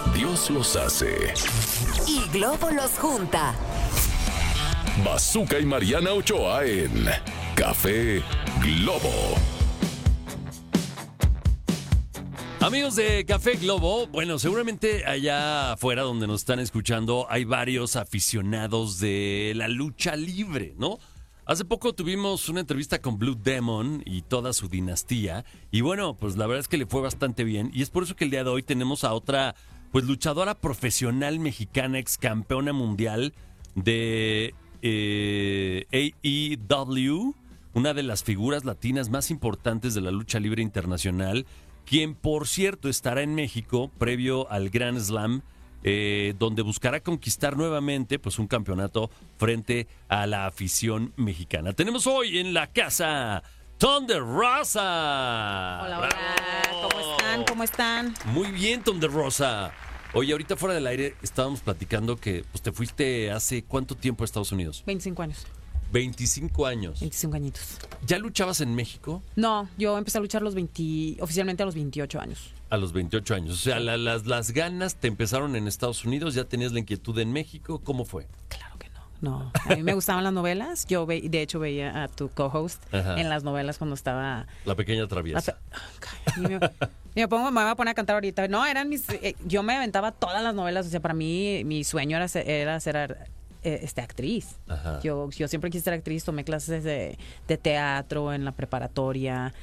Dios los hace. Y Globo los junta. Bazooka y Mariana Ochoa en Café Globo. Amigos de Café Globo, bueno, seguramente allá afuera donde nos están escuchando hay varios aficionados de la lucha libre, ¿no? Hace poco tuvimos una entrevista con Blue Demon y toda su dinastía y bueno, pues la verdad es que le fue bastante bien y es por eso que el día de hoy tenemos a otra pues luchadora profesional mexicana, ex campeona mundial de AEW, una de las figuras latinas más importantes de la lucha libre internacional, quien por cierto estará en México previo al Grand Slam, donde buscará conquistar nuevamente pues un campeonato frente a la afición mexicana. Tenemos hoy en la casa Thunder Rosa. Hola, hola. ¡Bravo! ¿Cómo están? ¿Cómo están? Muy bien, Thunder Rosa. Oye, ahorita fuera del aire estábamos platicando que pues te fuiste hace ¿cuánto tiempo a Estados Unidos? 25 años. 25 años. 25 añitos. ¿Ya luchabas en México? No, yo empecé a luchar oficialmente a los 28 años. A los 28 años. O sea, las ganas te empezaron en Estados Unidos, ya tenías la inquietud en México. ¿Cómo fue? Claro que no. No, a mí me gustaban las novelas. Yo de hecho veía a tu co-host en las novelas cuando estaba... La pequeña traviesa. Me voy a poner a cantar ahorita. No, eran mis... yo me aventaba todas las novelas. O sea, para mí mi sueño era ser actriz. Ajá. Yo siempre quise ser actriz. Tomé clases de teatro en la preparatoria.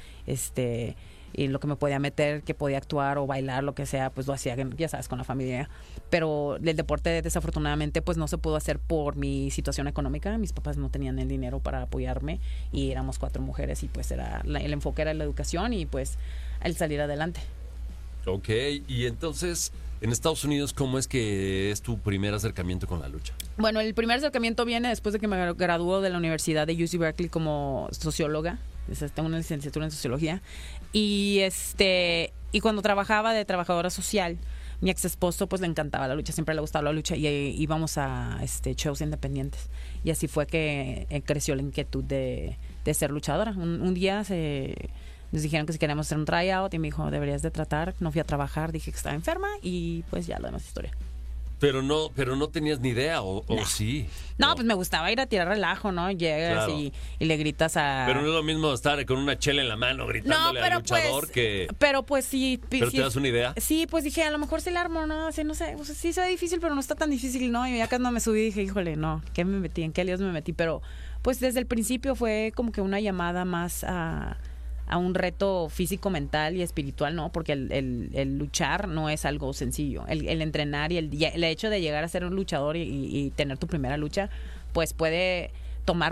Y lo que me podía meter, que podía actuar o bailar, lo que sea, pues lo hacía, ya sabes, con la familia. Pero el deporte, desafortunadamente, pues no se pudo hacer por mi situación económica. Mis papás no tenían el dinero para apoyarme y éramos 4 mujeres y pues el enfoque era la educación y pues el salir adelante. Ok, y entonces, en Estados Unidos, ¿cómo es que es tu primer acercamiento con la lucha? Bueno, el primer acercamiento viene después de que me graduó de la Universidad de UC Berkeley como socióloga. Tengo una licenciatura en sociología. Y cuando trabajaba de trabajadora social, mi ex esposo pues le encantaba la lucha, siempre le gustaba la lucha y íbamos a shows independientes. Y así fue que creció la inquietud de ser luchadora. Un día nos dijeron que si queríamos hacer un tryout y me dijo, deberías de tratar. No fui a trabajar, dije que estaba enferma y pues ya, la demás historia. Pero no tenías ni idea, ¿o sí? No, pues me gustaba ir a tirar relajo, ¿no? Llegas Claro. y le gritas a... Pero no es lo mismo estar con una chela en la mano gritándole al luchador que... Pero pues sí... ¿Pero sí, te das una idea? Sí, pues dije, a lo mejor se le armo, ¿no? Así, no sé, o sea, sí se ve difícil, pero no está tan difícil, ¿no? Y ya cuando me subí dije, híjole, no, ¿qué me metí? ¿En qué líos me metí? Pero pues desde el principio fue como que una llamada más a un reto físico, mental y espiritual, ¿no? Porque el luchar no es algo sencillo. El entrenar y el hecho de llegar a ser un luchador y tener tu primera lucha, pues puede tomar